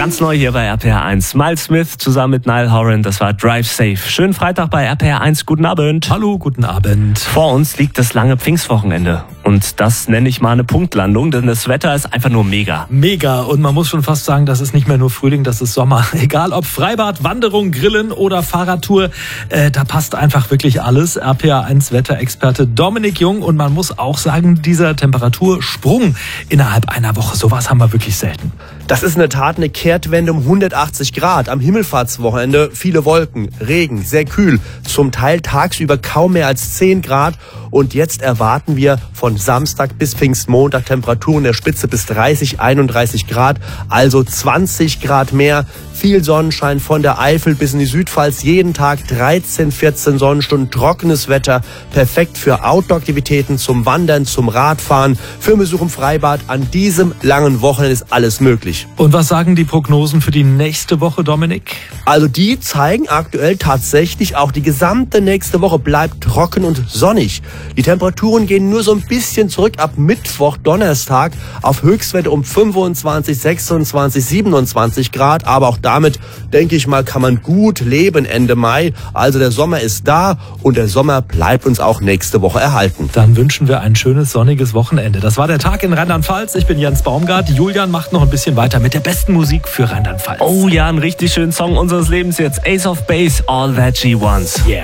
Ganz neu hier bei RPR 1. Miles Smith zusammen mit Niall Horan, das war Drive Safe. Schönen Freitag bei RPR 1. Guten Abend. Hallo, guten Abend. Vor uns liegt das lange Pfingstwochenende. Und das nenne ich mal eine Punktlandung, denn das Wetter ist einfach nur mega. Mega. Und man muss schon fast sagen, das ist nicht mehr nur Frühling, das ist Sommer. Egal ob Freibad, Wanderung, Grillen oder Fahrradtour, da passt einfach wirklich alles. RPR 1 Wetterexperte Dominik Jung. Und man muss auch sagen, dieser Temperatursprung innerhalb einer Woche, sowas haben wir wirklich selten. Das ist in der Tat eine Kehrtwende um 180 Grad. Am Himmelfahrtswochenende viele Wolken, Regen, sehr kühl. Zum Teil tagsüber kaum mehr als 10 Grad. Und jetzt erwarten wir von Samstag bis Pfingstmontag Temperaturen der Spitze bis 30, 31 Grad. Also 20 Grad mehr. Viel Sonnenschein von der Eifel bis in die Südpfalz. Jeden Tag 13, 14 Sonnenstunden. Trockenes Wetter. Perfekt für Outdoor-Aktivitäten, zum Wandern, zum Radfahren, für einen Besuch im Freibad. An diesem langen Wochenende ist alles möglich. Und was sagen die Prognosen für die nächste Woche, Dominik? Also die zeigen aktuell tatsächlich, auch die gesamte nächste Woche bleibt trocken und sonnig. Die Temperaturen gehen nur so ein bisschen zurück ab Mittwoch, Donnerstag auf Höchstwerte um 25, 26, 27 Grad. Aber auch damit, denke ich mal, kann man gut leben Ende Mai. Also der Sommer ist da und der Sommer bleibt uns auch nächste Woche erhalten. Dann wünschen wir ein schönes sonniges Wochenende. Das war der Tag in Rheinland-Pfalz. Ich bin Jens Baumgart. Julian macht noch ein bisschen weiter mit der besten Musik für Rheinland-Pfalz. Oh ja, ein richtig schönen Song unseres Lebens jetzt. Ace of Base, All That She Wants. Yeah.